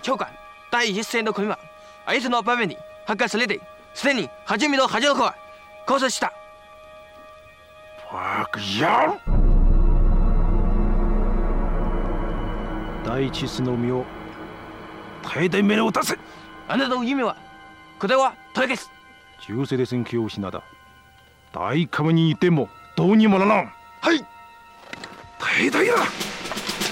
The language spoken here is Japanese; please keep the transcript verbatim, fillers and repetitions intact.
長官第一戦の組はあいつの場面に発火されてすでに初めの端の子は交差した。 バカ野郎！第一スの身を大々目を出せ。 あなたの夢は答えは解決。 銃声で戦機を失った大カムにいてもどうにもならん。 はい。 大々だ。